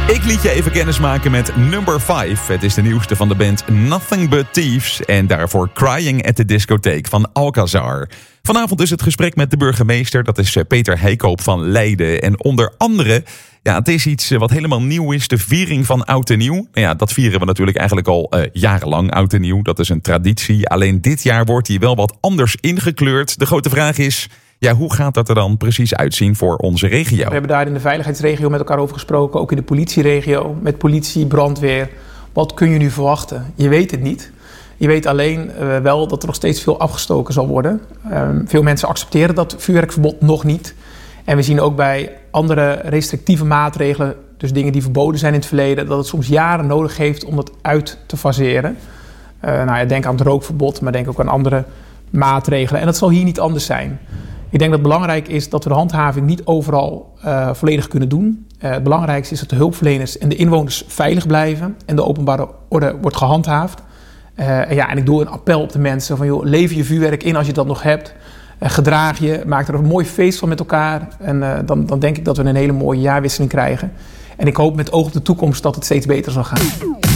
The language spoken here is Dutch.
Ik liet je even kennismaken met Number 5. Het is de nieuwste van de band Nothing But Thieves. En daarvoor Crying at the Discotheek van Alcazar. Vanavond is het gesprek met de burgemeester. Dat is Peter Heikoop van Leiden. En onder andere, het is iets wat helemaal nieuw is. De viering van Oud en Nieuw. Dat vieren we natuurlijk eigenlijk al jarenlang, Oud en Nieuw. Dat is een traditie. Alleen dit jaar wordt die wel wat anders ingekleurd. De grote vraag is, hoe gaat dat er dan precies uitzien voor onze regio? We hebben daar in de veiligheidsregio met elkaar over gesproken. Ook in de politieregio, met politie, brandweer. Wat kun je nu verwachten? Je weet het niet. Je weet alleen wel dat er nog steeds veel afgestoken zal worden. Veel mensen accepteren dat vuurwerkverbod nog niet. En we zien ook bij andere restrictieve maatregelen, dus dingen die verboden zijn in het verleden, dat het soms jaren nodig heeft om dat uit te faseren. Denk aan het rookverbod, maar denk ook aan andere maatregelen. En dat zal hier niet anders zijn. Ik denk dat het belangrijk is dat we de handhaving niet overal volledig kunnen doen. Het belangrijkste is dat de hulpverleners en de inwoners veilig blijven en de openbare orde wordt gehandhaafd. En ik doe een appel op de mensen van, lever je vuurwerk in als je dat nog hebt. Gedraag je, maak er een mooi feest van met elkaar. En dan denk ik dat we een hele mooie jaarwisseling krijgen. En ik hoop met oog op de toekomst dat het steeds beter zal gaan.